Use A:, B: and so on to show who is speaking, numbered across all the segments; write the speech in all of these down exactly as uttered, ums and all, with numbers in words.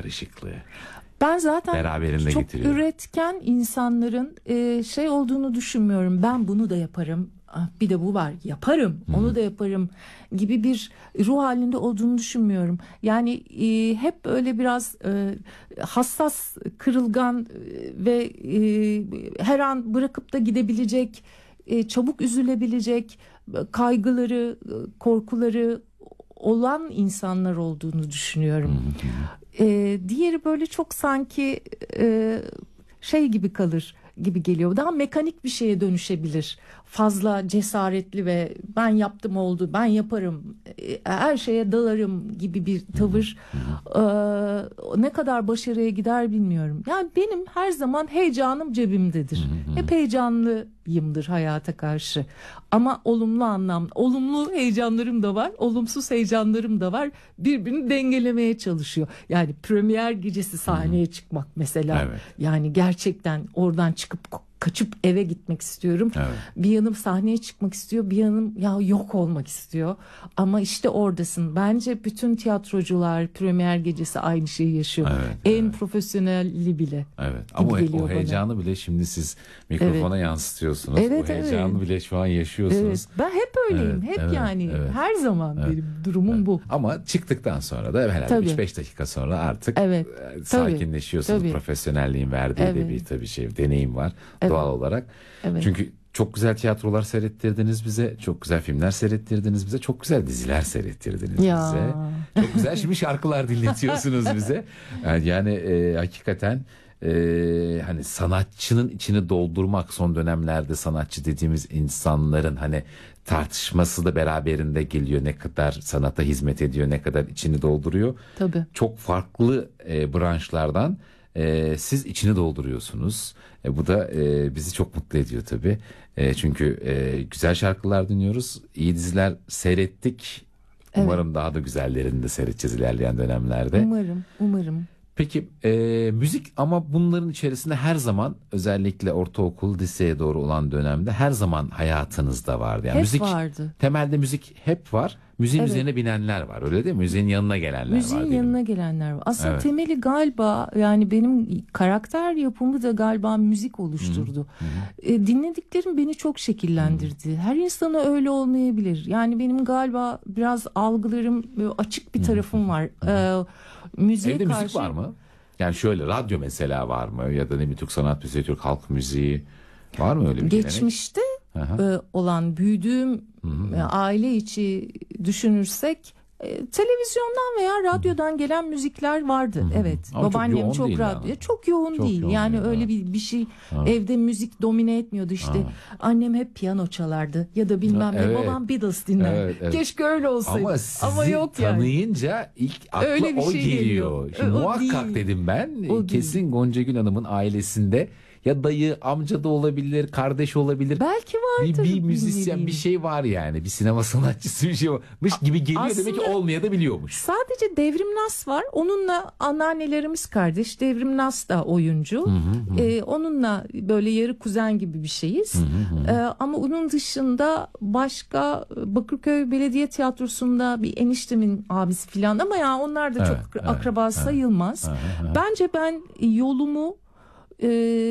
A: karışıklığı.
B: Ben zaten
A: beraberinde
B: çok
A: getiriyor.
B: üretken insanların e, şey olduğunu düşünmüyorum. Ben bunu da yaparım. Ah, bir de bu var. Yaparım. Hı-hı. Onu da yaparım gibi bir ruh halinde olduğunu düşünmüyorum. Yani e, hep öyle biraz e, hassas, kırılgan e, ve e, her an bırakıp da gidebilecek, e, çabuk üzülebilecek, kaygıları, korkuları olan insanlar olduğunu düşünüyorum. Hı hı. E, diğeri böyle çok sanki e, şey gibi kalır gibi geliyor. Daha mekanik bir şeye dönüşebilir. Fazla cesaretli ve ben yaptım oldu, ben yaparım, e, her şeye dalarım gibi bir tavır. Hı hı. E, ne kadar başarıya gider bilmiyorum. Yani benim her zaman heyecanım cebimdedir. Hı hı. Hep heyecanlıyımdır hayata karşı. Ama olumlu anlamda, olumlu heyecanlarım da var, olumsuz heyecanlarım da var. Birbirini dengelemeye çalışıyor. Yani premier gecesi sahneye çıkmak mesela. Evet. Yani gerçekten oradan çıkıp kaçıp eve gitmek istiyorum. Evet. Bir yanım sahneye çıkmak istiyor, bir yanım ya yok olmak istiyor. Ama işte oradasın. Bence bütün tiyatrocular premier gecesi aynı şeyi yaşıyor. Evet, en evet. profesyonelli bile.
A: Evet. Ama o heyecanı bana. bile şimdi siz mikrofona evet. yansıtıyorsunuz. Evet, o heyecanı evet. bile şu an yaşıyorsunuz. Evet.
B: Ben hep öyleyim. Evet, hep evet, yani evet. her zaman evet. benim durumum evet. bu.
A: Ama çıktıktan sonra da herhalde üç beş dakika sonra artık evet. sakinleşiyorsunuz. Tabii. Profesyonelliğin verdiği evet. de bir tabii şey deneyim var. Evet. Doğal olarak. Evet. Çünkü çok güzel tiyatrolar seyrettirdiniz bize. Çok güzel filmler seyrettirdiniz bize. Çok güzel diziler seyrettirdiniz ya. bize. Çok güzel şimdi şarkılar dinletiyorsunuz bize. Yani, yani e, hakikaten e, hani sanatçının içini doldurmak, son dönemlerde sanatçı dediğimiz insanların hani tartışması da beraberinde geliyor. Ne kadar sanata hizmet ediyor, ne kadar içini dolduruyor.
B: Tabii.
A: Çok farklı e, branşlardan Ee, siz içini dolduruyorsunuz. E, bu da e, bizi çok mutlu ediyor tabii. E, çünkü e, güzel şarkılar dinliyoruz. İyi diziler seyrettik. Evet. Umarım daha da güzellerini de seyredeceğiz ilerleyen dönemlerde.
B: Umarım, umarım.
A: Peki e, müzik ama bunların içerisinde her zaman özellikle ortaokul, liseye doğru olan dönemde her zaman hayatınızda vardı. Yani
B: hep
A: müzik,
B: vardı.
A: Temelde müzik hep var. Müziğin evet. üzerine binenler var, öyle değil mi? Müziğin yanına gelenler
B: Müziğin
A: var.
B: Müziğin yanına gelenler var. Aslında
A: evet.
B: temeli galiba yani benim karakter yapımı da galiba müzik oluşturdu. Hı hı. E, dinlediklerim beni çok şekillendirdi. Hı hı. Her insana öyle olmayabilir. Yani benim galiba biraz algılarım açık bir tarafım var. Hı hı. E, müziğe
A: Evde
B: karşı...
A: müzik var mı? Yani şöyle radyo mesela var mı? Ya da ne bileyim Türk sanat müziği, Türk halk müziği var mı öyle bir gelenek?
B: Geçmişte e, olan büyüdüğüm hı hı. E, aile içi düşünürsek e, televizyondan veya radyodan gelen müzikler vardı. Hı hı. Evet.
A: Ama
B: babaannem çok, çok radyo. Yani. Çok yoğun çok değil. Yoğun yani değil, öyle ha. bir bir şey ha. evde müzik domine etmiyordu işte. Ha. Annem hep piyano çalardı ya da bilmem ha, ne. Evet. Babam Beatles dinler. Evet, evet. Keşke öyle olsaydı.
A: Ama sizi
B: Ama yok
A: tanıyınca yani. ilk akla öyle bir o şey geliyor. geliyor. Şimdi o muhakkak değil. dedim ben. O kesin değil. Gonca Gül Hanım'ın ailesinde ya dayı, amca da olabilir, kardeş olabilir.
B: Belki vardır.
A: Bir, bir müzisyen, bir şey var yani. Bir sinema sanatçısı bir şey varmış gibi geliyor. Aslında demek ki olmaya da biliyormuş.
B: Sadece Devrim Nas var. Onunla anneannelerimiz kardeş. Devrim Nas da oyuncu. Hı hı hı. Ee, onunla böyle yarı kuzen gibi bir şeyiz. Hı hı hı. Ee, ama onun dışında başka Bakırköy Belediye Tiyatrosu'nda bir eniştemin abisi falan. Ama ya onlar da evet, çok evet, akraba evet, sayılmaz. Evet, evet. Bence ben yolumu Ee,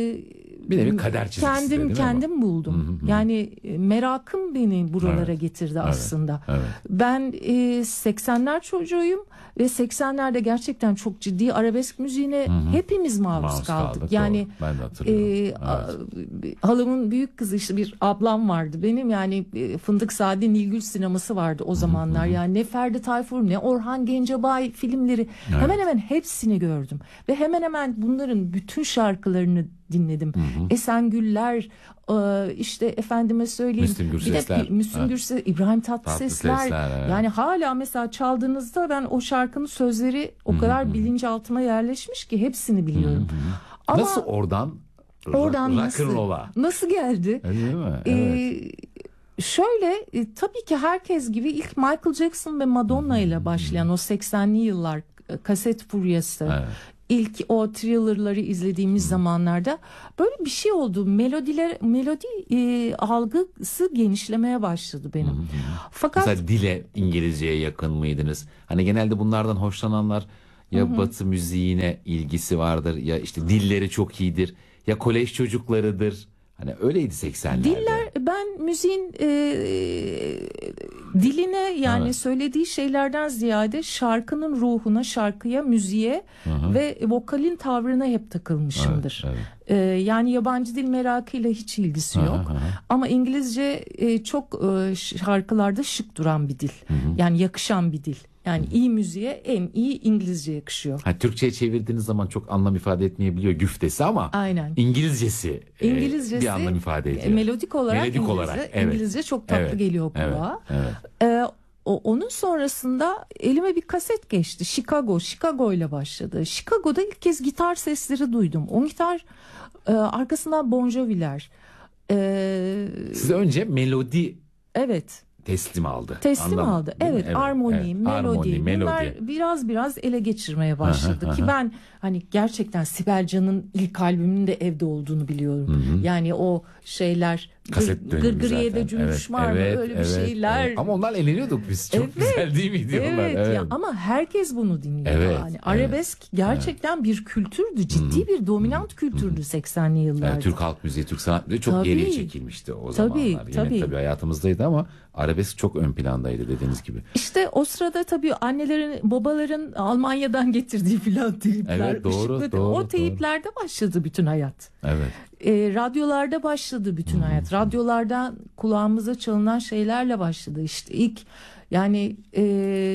A: bir nevi kader çizgisi
B: kendim kendim buldum. Hı hı. Yani merakım beni buralara evet. getirdi evet. aslında. Evet. Ben e, seksenler çocuğuyum ve seksenlerde gerçekten çok ciddi arabesk müziğine hı hı. hepimiz maruz, maruz kaldık. kaldık. Yani
A: ben de hatırlıyorum. E,
B: evet. halamın büyük kızı işte bir ablam vardı benim yani Fındık Sadi Nilgül sineması vardı o zamanlar. Hı hı. Yani ne Ferdi Tayfur ne Orhan Gencebay filmleri evet. hemen hemen hepsini gördüm ve hemen hemen bunların bütün şarkılarını dinledim. Hı hı. Esengüller, işte efendime söyleyeyim.
A: Müslüm Gürsesler.
B: Müslüm evet. Gürses, İbrahim Tatlısesler. Tatlısesler evet. Yani hala mesela çaldığınızda ben o şarkının sözleri o kadar hı hı. bilinçaltıma yerleşmiş ki hepsini biliyorum. Hı hı.
A: Ama nasıl oradan
B: oradan
A: nasıl,
B: nasıl geldi?
A: Öyle değil mi? Evet.
B: Ee, şöyle e, tabii ki herkes gibi ilk Michael Jackson ve Madonna ile başlayan o seksenli yıllar kaset furyası. Evet. İlk o thriller'ları izlediğimiz hmm. zamanlarda böyle bir şey oldu. Melodiler, melodi e, algısı genişlemeye başladı benim. Hmm.
A: Fakat mesela dile, İngilizceye yakın mıydınız? Hani genelde bunlardan hoşlananlar ya hı hı. Batı müziğine ilgisi vardır, ya işte dilleri çok iyidir, ya kolej çocuklarıdır. Hani öyleydi seksenlerde.
B: Diller, ben müziğin e, diline yani evet. söylediği şeylerden ziyade şarkının ruhuna, şarkıya, müziğe Hı-hı. ve vokalin tavrına hep takılmışımdır. Evet, evet. E, yani yabancı dil merakıyla hiç ilgisi yok. Hı-hı. Ama İngilizce e, çok e, şarkılarda şık duran bir dil. Hı-hı. Yani yakışan bir dil. Yani iyi müziğe en iyi İngilizce yakışıyor.
A: Ha, Türkçe'ye çevirdiğiniz zaman çok anlam ifade etmeyebiliyor güftesi ama Aynen. İngilizcesi, İngilizcesi e, bir anlam ifade ediyor.
B: Melodik olarak Melodik İngilizce, olarak, evet. İngilizce çok tatlı evet. geliyor kulağa. Evet. Evet. Ee, o, onun sonrasında elime bir kaset geçti. Chicago, Chicago ile başladı. Chicago'da ilk kez gitar sesleri duydum. O gitar e, arkasından Bon Jovi'ler.
A: Ee, Siz önce melodi...
B: Evet.
A: Teslim aldı.
B: Teslim Anlam, aldı. Evet, evet, armoni, evet. melodi. Armoni, bunlar melodi. biraz biraz ele geçirmeye başladı ki ben hani gerçekten Sibel Can'ın ilk albümünün de evde olduğunu biliyorum. Hı hı. Yani o şeyler Gırgırıye'de Cümbüş var mı evet, öyle evet, bir şeyler. Evet.
A: Ama onlar eğleniyorduk biz. Çok evet, güzel değil miydi
B: evet,
A: onlar?
B: Evet. Ya, ama herkes bunu dinliyor. Evet, yani arabesk evet, gerçekten evet. bir kültürdü. Ciddi hı-hı. bir dominant hı-hı. kültürdü seksenli yıllarda. Yani
A: Türk halk müziği, Türk sanat müziği çok tabii, geriye çekilmişti o tabii, zamanlar. Yine tabii. tabii hayatımızdaydı ama arabesk çok ön plandaydı dediğiniz gibi.
B: İşte o sırada tabii annelerin, babaların Almanya'dan getirdiği filan teyipler.
A: Evet, doğru, Işıklı, doğru.
B: O teyiplerde doğru. başladı bütün hayat.
A: Evet.
B: E, radyolarda başladı bütün hmm. hayat. Radyolardan kulağımıza çalınan şeylerle başladı. İşte ilk yani e,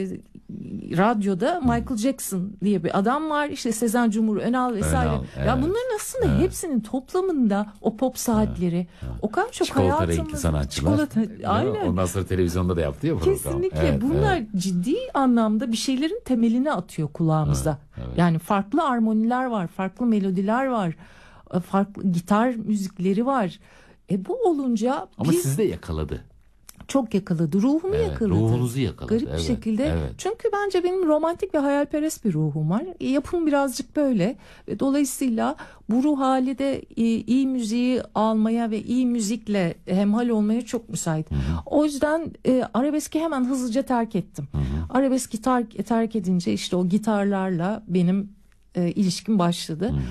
B: radyoda Michael Jackson diye bir adam var. İşte Sezen Cumhur, Önal vesaire. Önal, evet. Ya bunların aslında evet. hepsinin toplamında o pop saatleri evet. o kadar çok
A: çikolata
B: hayatımız.
A: Çikolata renkli sanatçılar. Çikolata, aynen. Ondan sonra televizyonda da yaptı ya program.
B: Kesinlikle. Evet, bunlar evet. ciddi anlamda bir şeylerin temelini atıyor kulağımıza. Evet, evet. Yani farklı armoniler var, farklı melodiler var. Farklı gitar müzikleri var. E bu olunca
A: ama biz, sizi de yakaladı.
B: Çok yakaladı. Ruhumu
A: evet,
B: yakaladı.
A: Ruhunuzu yakaladı.
B: Garip
A: evet,
B: bir şekilde.
A: Evet.
B: Çünkü bence benim romantik ve hayalperest bir ruhum var. E, yapım birazcık böyle. Ve dolayısıyla bu ruh hali de e, iyi müziği almaya ve iyi müzikle hemhal olmaya çok müsait. Hı-hı. O yüzden e, arabeski hemen hızlıca terk ettim. Hı-hı. Arabeski terk, terk edince işte o gitarlarla benim E, ilişkim başladı. Hı hı.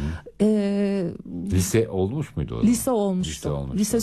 B: E,
A: lise olmuş muydu o?
B: Lise olmuştu. Lise, olmuştu. Lise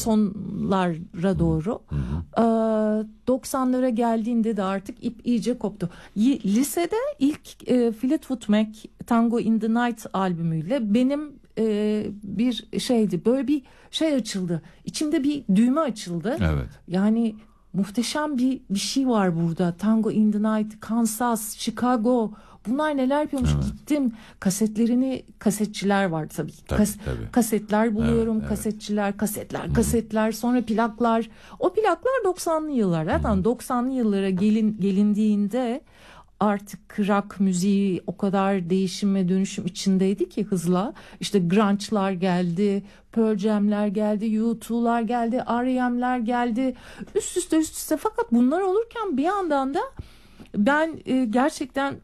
B: sonlara doğru. Hı hı. E, doksanlara geldiğinde de artık ip iyice koptu. Y- lisede ilk e, Fleetwood Mac Tango in the Night albümüyle benim e, bir şeydi. Böyle bir şey açıldı. İçimde bir düğme açıldı.
A: Evet.
B: Yani muhteşem bir bir şey var burada. Tango in the Night, Kansas, Chicago. Bunlar neler yapıyormuş evet. Gittim kasetlerini kasetçiler var tabii. tabii, Kas, tabii. Kasetler buluyorum evet, kasetçiler evet. kasetler Hı-hı. kasetler sonra plaklar. O plaklar doksanlı yıllar. Zaten doksanlı yıllara gelin gelindiğinde artık rock müziği o kadar değişim ve dönüşüm içindeydi ki hızla. İşte grunge'lar geldi, Pearl Jam'ler geldi, U two'lar geldi, R E M'ler geldi. Üst üste üst üste fakat bunlar olurken bir yandan da ben e, gerçekten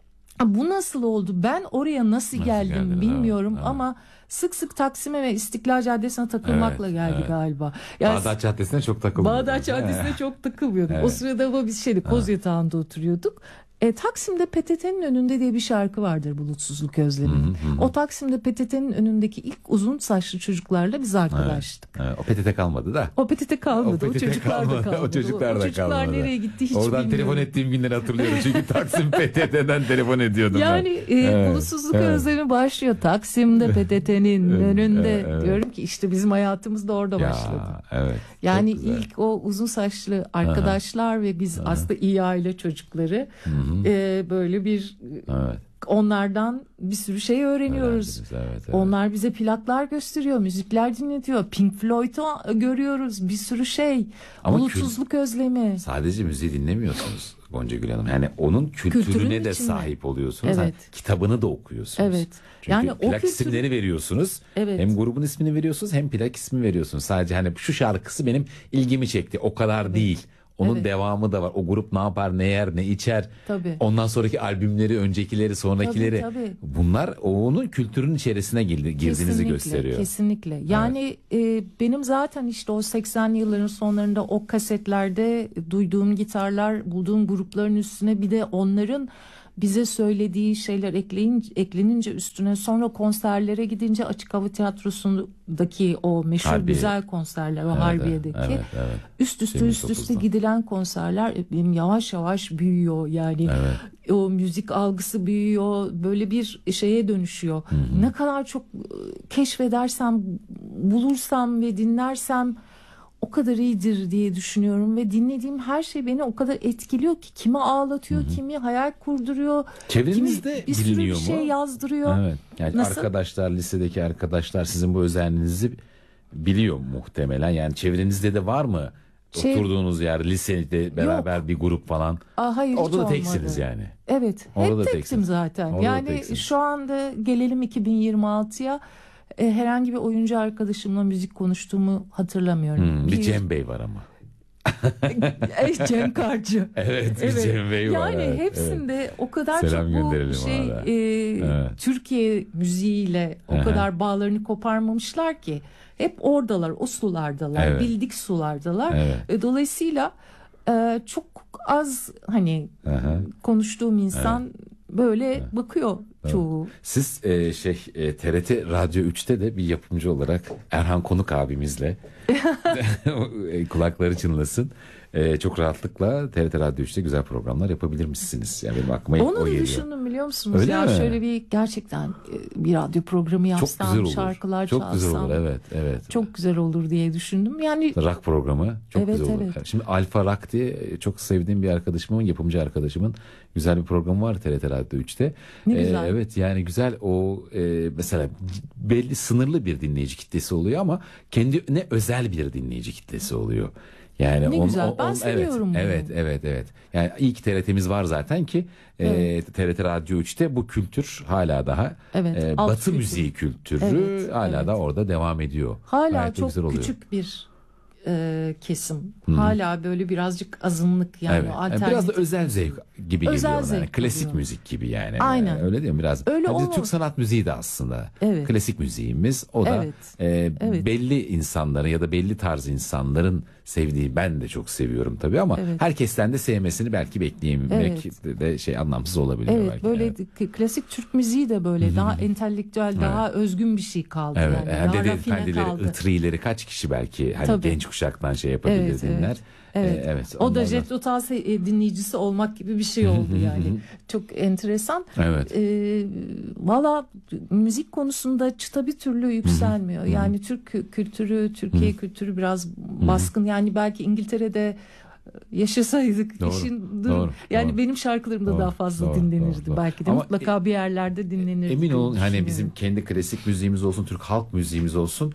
B: bu nasıl oldu? Ben oraya nasıl, nasıl geldim geldiniz, bilmiyorum evet, ama evet. sık sık Taksim'e ve İstiklal Caddesi'ne takılmakla evet, geldi evet. galiba.
A: Yani, Bağdat Caddesi'ne çok takılmıyorduk.
B: Bağdat Caddesi'ne çok takılmıyorduk. Evet. O sırada ama biz şeydi Koz Yatağı'nda oturuyorduk. E, Taksim'de P T T'nin önünde diye bir şarkı vardır Bulutsuzluk Özlemi. Hı hı. O Taksim'de P T T'nin önündeki ilk uzun saçlı çocuklarla biz arkadaştık.
A: Evet, evet. O P T T kalmadı da.
B: O P T T kalmadı. O, P T T o çocuklar kalmadı. da kalmadı.
A: O çocuklar da
B: o çocuklar
A: kalmadı.
B: nereye gitti hiç
A: Oradan
B: bilmiyorum.
A: telefon ettiğim günleri hatırlıyorum. Çünkü Taksim P T T'den telefon ediyordum
B: yani, ben. Yani e, evet. Bulutsuzluk evet. Özlemi başlıyor. Taksim'de P T T'nin önünde. Evet, evet. Diyorum ki işte bizim hayatımız da orada ya, başladı.
A: Evet.
B: Yani ilk o uzun saçlı arkadaşlar Aha. ve biz Aha. aslında iyi aile çocukları e, böyle Böyle bir evet. onlardan bir sürü şey öğreniyoruz. Evet, evet. Onlar bize plaklar gösteriyor, müzikler dinletiyor. Pink Floyd'u görüyoruz, bir sürü şey. Ama Bulutsuzluk kül- özlemi.
A: Sadece müziği dinlemiyorsunuz Gonca Gül Hanım. Yani onun kültürüne Kültürün de içinde. sahip oluyorsunuz. Evet. Yani kitabını da okuyorsunuz.
B: Evet.
A: Çünkü yani plak o kültür... isimleri veriyorsunuz. Evet. Hem grubun ismini veriyorsunuz hem plak ismi veriyorsunuz. Sadece hani şu şarkısı benim ilgimi çekti. O kadar evet. değil. Onun evet. devamı da var. O grup ne yapar, ne yer, ne içer.
B: Tabii.
A: Ondan sonraki albümleri, öncekileri, sonrakileri. Tabii, tabii. Bunlar onun kültürün içerisine girdi, girdiğinizi kesinlikle, gösteriyor.
B: Kesinlikle. Yani evet. e, benim zaten işte o seksenli yılların sonlarında o kasetlerde duyduğum gitarlar, bulduğum grupların üstüne bir de onların bize söylediği şeyler ekleyin, eklenince üstüne, sonra konserlere gidince Açık Hava Tiyatrosu'ndaki o meşhur Harbiye. güzel konserler, o evet, Harbiye'deki
A: evet, evet.
B: üst üste Temiz üst üste gidilen konserler benim yavaş yavaş büyüyor yani. Evet. O müzik algısı büyüyor, böyle bir şeye dönüşüyor. Hı hı. Ne kadar çok keşfedersem, bulursam ve dinlersem o kadar iyidir diye düşünüyorum ve dinlediğim her şey beni o kadar etkiliyor ki, kimi ağlatıyor, hı hı. kimi hayal kurduruyor,
A: çevrenizde
B: kimi bir sürü bir şey yazdırıyor.
A: Evet. Yani Nasıl? Arkadaşlar, lisedeki arkadaşlar sizin bu özelliğinizi biliyor muhtemelen. Yani çevrenizde de var mı? Çev... Oturduğunuz yer, lisede beraber Yok. bir grup falan.
B: Aa, hayır,
A: orada da teksiniz yani.
B: Evet. Orada hep da teksim teksiniz. zaten. Orada yani şu anda gelelim iki bin yirmi altıya. E, herhangi bir oyuncu arkadaşımla müzik konuştuğumu hatırlamıyorum.
A: Hmm, bir, bir Cem Bey var ama.
B: Cem Karcı.
A: Evet, bir evet. Cem Bey var.
B: Yani
A: evet,
B: hepsinde
A: evet.
B: o kadar Selam çok bu şey e, evet. Türkiye müziğiyle o Aha. kadar bağlarını koparmamışlar ki. Hep oradalar, o sulardalar, evet. bildik sulardalar. Evet. Dolayısıyla e, çok az hani Aha. konuştuğum insan evet. böyle evet. bakıyor evet. çoğu.
A: Siz e, şey e, T R T Radyo üçte de bir yapımcı olarak Erhan Konuk abimizle kulakları çınlasın. Ee, çok rahatlıkla T R T Radyo üçte güzel programlar yapabilirmişsiniz. Yani benim aklıma
B: Onu
A: o geliyor.
B: Onu düşündüm biliyor musunuz?
A: Öyle
B: ya
A: mi?
B: Şöyle bir gerçekten bir radyo programı yapsam, çok güzel olur. şarkılar
A: çok
B: çalsam.
A: Çok güzel olur, evet, evet.
B: Çok güzel olur diye düşündüm. Yani
A: rock programı çok
B: evet,
A: güzel olur.
B: Evet.
A: Şimdi Alfa Rock diye çok sevdiğim bir arkadaşımın, yapımcı arkadaşımın güzel bir programı var T R T Radyo üçte.
B: Ne ee, güzel.
A: Evet, yani güzel o e, mesela belli sınırlı bir dinleyici kitlesi oluyor ama kendine özel bir dinleyici kitlesi oluyor. Yani
B: ne on, güzel. On, ben on, seviyorum
A: evet,
B: bunu.
A: Evet, evet, evet. Yani ilk T R T'miz var zaten ki evet. e, T R T Radyo üçte bu kültür hala daha evet, e, Batı kültür. müziği kültürü evet, hala evet. da orada devam ediyor.
B: Hala Gayet çok küçük bir e, kesim. Hmm. Hala böyle birazcık azınlık yani.
A: Evet. Yani biraz da özel zevk gibi özel geliyor. Zevk yani. Klasik oluyor. Müzik gibi yani.
B: Aynen.
A: Yani öyle değil mi? Biraz.
B: Öyle
A: yani Türk sanat müziği de aslında.
B: Evet.
A: Klasik müziğimiz. O da
B: evet.
A: E,
B: evet.
A: belli insanların ya da belli tarz insanların sevdiği, ben de çok seviyorum tabii ama evet. herkesten de sevmesini belki bekleyemek evet. de şey anlamsız olabiliyor
B: evet,
A: belki.
B: Böyle evet. klasik Türk müziği de böyle Hı-hı. daha entelektüel, evet. daha özgün bir şey kaldı
A: evet.
B: yani.
A: yani
B: daha
A: Dede
B: rafine
A: Efendileri,
B: kaldı.
A: Itri'leri kaç kişi belki hani
B: tabii.
A: genç kuşaktan şey yapabilir evet, dinler.
B: Evet. Evet. Ee, evet o da Jet Rotal dinleyicisi olmak gibi bir şey oldu yani. Çok enteresan.
A: Evet.
B: Ee, Valla müzik konusunda çıta bir türlü yükselmiyor. Hı-hı. Yani Türk kültürü, Türkiye Hı-hı. kültürü biraz baskın. Yani belki İngiltere'de yaşasaydık
A: doğru,
B: işin
A: doğru,
B: yani
A: doğru.
B: benim şarkılarım da
A: doğru,
B: daha fazla
A: doğru,
B: dinlenirdi
A: doğru,
B: belki de
A: Ama
B: mutlaka bir yerlerde dinlenirdi.
A: Emin olun hani bizim kendi klasik müziğimiz olsun, Türk halk müziğimiz olsun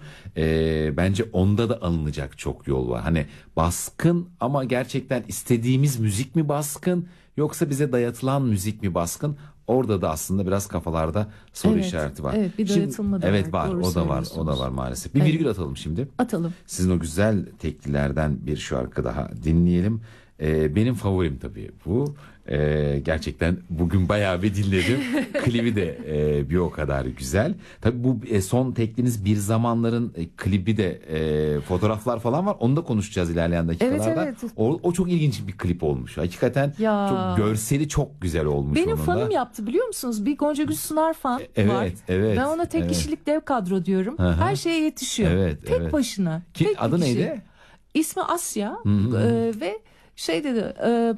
A: e, bence onda da alınacak çok yol var. Hani baskın ama gerçekten istediğimiz müzik mi baskın yoksa bize dayatılan müzik mi baskın? Orada da aslında biraz kafalarda soru
B: evet,
A: işareti var.
B: Evet, bir dayatılma da
A: evet, var.
B: Evet
A: var. O da var. O da var maalesef. Bir evet. virgül atalım şimdi.
B: Atalım.
A: Sizin o güzel teklilerden bir şarkı daha dinleyelim. Ee, benim favorim tabii bu. Ee, gerçekten bugün bayağı bir dinledim. Klibi de e, bir o kadar güzel. Tabii bu e, son tekliniz Bir Zamanlar'ın e, klibi de e, fotoğraflar falan var. Onu da konuşacağız ilerleyen dakikalarda.
B: Evet, evet.
A: O, o çok ilginç bir klip olmuş. Hakikaten
B: ya.
A: çok görseli çok güzel olmuş.
B: Benim
A: onunla.
B: fanım yaptı biliyor musunuz? Bir Gonca Gülsunar fan
A: evet,
B: var.
A: Evet,
B: ben ona tek
A: evet.
B: kişilik dev kadro diyorum.
A: Hı-hı.
B: Her şeye yetişiyor.
A: Evet,
B: tek
A: evet.
B: başına.
A: Ki,
B: tek
A: adı
B: kişi.
A: neydi?
B: İsmi Asya e, ve şey dedi e,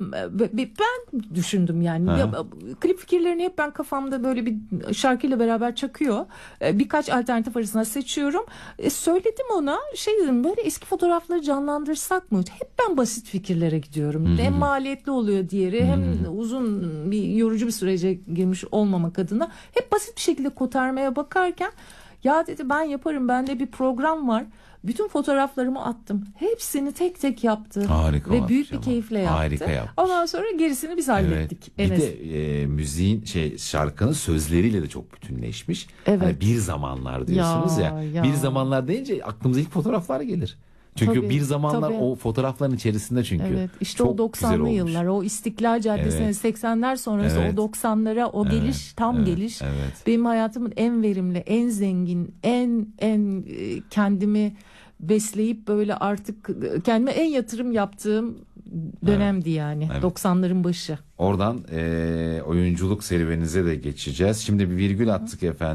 B: ben düşündüm yani ya, klip fikirlerini hep ben kafamda böyle bir şarkıyla beraber çakıyor. E, birkaç alternatif arasında seçiyorum. E, söyledim ona şey dedim böyle eski fotoğrafları canlandırsak mı? Hep ben basit fikirlere gidiyorum. Hı-hı. Hem maliyetli oluyor diğeri Hı-hı. hem uzun bir yorucu bir sürece girmiş olmamak adına hep basit bir şekilde kotarmaya bakarken ya dedi ben yaparım bende bir program var. Bütün fotoğraflarımı attım. Hepsini tek tek yaptı.
A: Harika
B: ve büyük bir keyifle yaptı.
A: Harika yaptı.
B: Ondan sonra gerisini biz hallettik.
A: Evet. Bir
B: Enes.
A: de e, müziğin şey şarkının sözleriyle de çok bütünleşmiş.
B: Evet.
A: Hani bir zamanlar diyorsunuz ya, ya.
B: ya.
A: Bir zamanlar deyince aklımıza ilk fotoğraflar gelir. Çünkü
B: tabii,
A: bir zamanlar
B: tabii.
A: o fotoğrafların içerisinde çünkü.
B: Evet, işte
A: çok
B: o doksanlı yıllar, o İstiklal Caddesi'ne evet. seksenler sonrası evet. o doksanlara o
A: evet.
B: geliş, tam
A: evet.
B: geliş.
A: Evet.
B: Benim hayatımın en verimli, en zengin, en en kendimi besleyip böyle artık kendime en yatırım yaptığım dönemdi evet. yani evet. doksanların başı.
A: Oradan e, oyunculuk serüveninize de geçeceğiz. Şimdi bir virgül attık efendim.